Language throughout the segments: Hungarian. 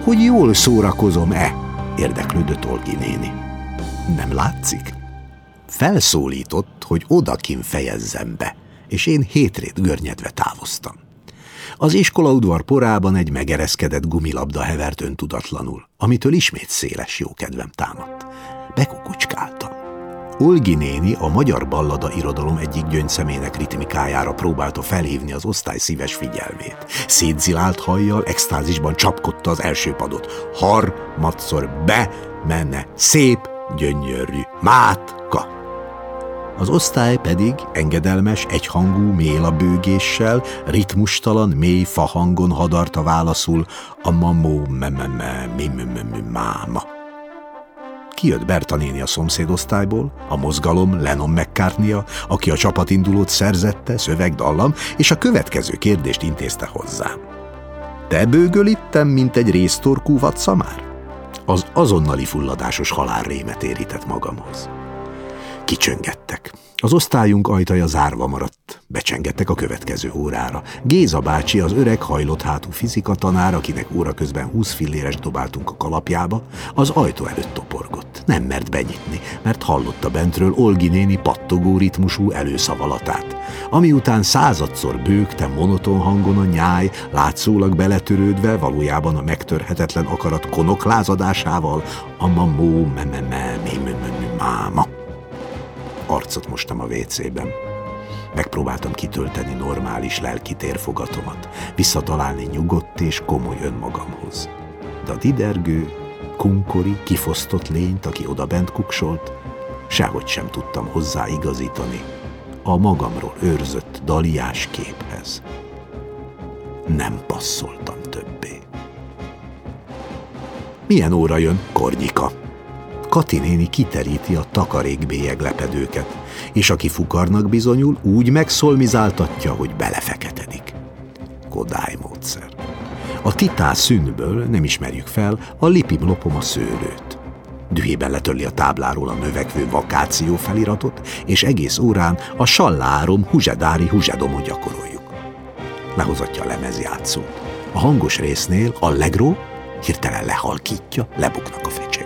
hogy jól szórakozom-e? Érdeklődött Olgi néni. Nem látszik? Felszólított, hogy odakin fejezzem be, és én hétrét görnyedve távoztam. Az iskolaudvar porában egy megereszkedett gumilabda hevert öntudatlanul, amitől ismét széles jókedvem támadt. Bekukucskáltam. Olgi néni a magyar ballada irodalom egyik gyöngyszemének ritmikájára próbálta felhívni az osztály szíves figyelmét. Szétzilált hajjal, extázisban csapkodta az első padot. Harmadszor be, menne, szép, gyönyörű, mátka. Az osztály pedig engedelmes, egyhangú mélabőgéssel, ritmustalan, mély fahangon hadarta válaszul a mamó máma. Kijött Berta néni a szomszédosztályból, a mozgalom Lennon McCartney-a, aki a csapatindulót szerzette, szöveg-dallam, és a következő kérdést intézte hozzám. Te bőgölittem, mint egy réztorkú vadszamár? Az azonnali fulladásos halálrémet térített magamhoz. Kicsöngettek. Az osztályunk ajtaja zárva maradt. Becsengettek a következő órára. Géza bácsi, az öreg hajlott hátú fizika tanár, akinek óra közben 20 fillérest dobáltunk a kalapjába, az ajtó előtt toporgott. Nem mert benyitni, mert hallotta bentről Olgi néni pattogó ritmusú előszavalatát, ami után századszor bőgte monoton hangon a nyáj, látszólag beletörődve, valójában a megtörhetetlen akarat konok lázadásával a mamó máma. Arcot mostam a WC-ben. Megpróbáltam kitölteni normális lelki térfogatomat, visszatalálni nyugodt és komoly önmagamhoz. De a didergő, kunkori, kifosztott lényt, aki odabent kuksolt, sehogy sem tudtam hozzáigazítani a magamról őrzött daliás képhez. Nem passzoltam többé. Milyen óra jön? Kornyika. Kati néni kiteríti a takarékbélyeg lepedőket, és aki fukarnak bizonyul, úgy megszolmizáltatja, hogy belefeketedik. Kodály módszer. A titás szűnből nem ismerjük fel a lipim-lopom a szőlőt. Dühében letörli a tábláról a növekvő vakáció feliratot, és egész órán a sallárom huzsedári huzsedomot gyakoroljuk. Lehozatja a lemezjátszót. A hangos résznél allegro hirtelen lehalkítja, lebuknak a fecsegők.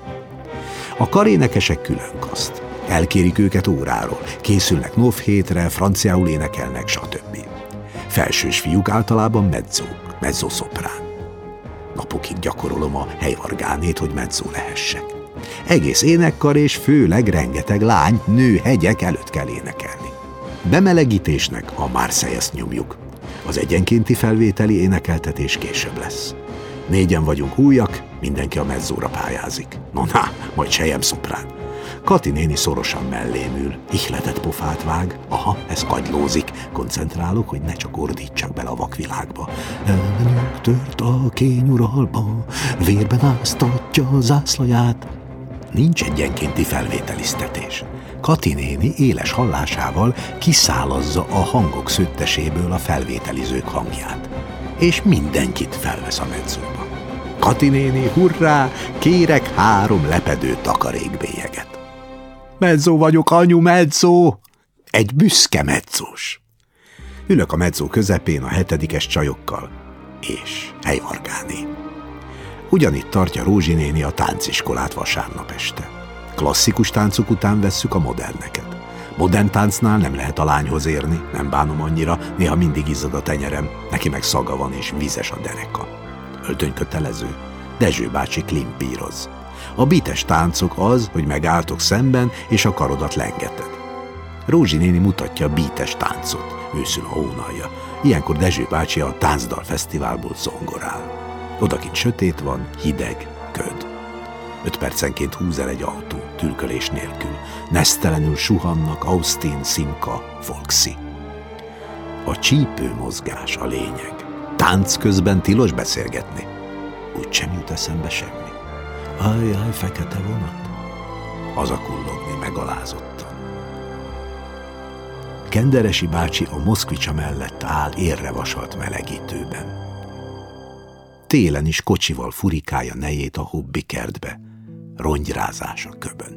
A karénekesek külön kaszt. Elkérik őket óráról, készülnek novhétre, franciául énekelnek, stb. Felsős fiúk általában mezzók, mezzoszoprán. Napokig gyakorolom a helyargánét, hogy mezzó lehessek. Egész énekkar és főleg rengeteg lány, nő hegyek előtt kell énekelni. Bemelegítésnek a Marseillaise-t nyomjuk. Az egyenkénti felvételi énekeltetés később lesz. 4-en vagyunk újak, mindenki a mezzóra pályázik. Na, majd sejem szoprán. Kati néni szorosan mellém ül, ihletett pofát vág. Aha, ez kagylózik. Koncentrálok, hogy ne csak ordítsak bele a vakvilágba. Ellenük tört a kényuralba, vérben áztatja a zászlaját. Nincs egyenkénti felvételiztetés. Kati néni éles hallásával kiszálazza a hangok szötteséből a felvételizők hangját. És mindenkit felvesz a mezzóba. Kati néni, hurrá, kérek 3 lepedő takarékbélyeget. Mezzó vagyok, anyu, mezzó! Egy büszke mezzós. Ülök a mezzó közepén a 7-es csajokkal, és helyvargáné. Ugyanitt tartja Rózsi néni a tánciskolát vasárnap este. Klasszikus táncok után vesszük a moderneket. Modern táncnál nem lehet a lányhoz érni, nem bánom annyira, néha mindig izzad a tenyerem, neki meg szaga van és vizes a dereka. Öltöny kötelező. Dezső bácsi klimpíroz. A bites táncok az, hogy megálltok szemben, és a karodat lengeted. Rózsi néni mutatja a bites táncot, őszül a hónalja. Ilyenkor Dezső bácsi a táncdal fesztiválból zongorál. Odakint sötét van, hideg, köd. 5 percenként húz el egy autó, tülkölés nélkül. Nesztelenül suhannak Austin, Simca, Volkszi. A csípő mozgás a lényeg. Tánc közben tilos beszélgetni. Úgy sem jut eszembe semmi. Ajjaj, fekete vonat. Hazakullogni megalázottan. Kenderesi bácsi a Moszkvicsa mellett áll érrevasalt melegítőben. Télen is kocsival furikálja nejét a hobbi kertbe. Rongyrázás a köbön.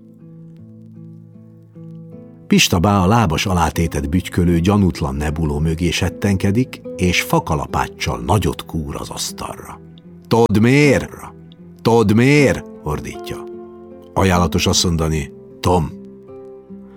Pista bá a lábas alátétet bütykölő gyanútlan nebuló mögé settenkedik, és fakalapáccsal nagyot kúr az asztalra. Todd miért? Todd miért? Ordítja. Ajánlatos azt mondani, Tom,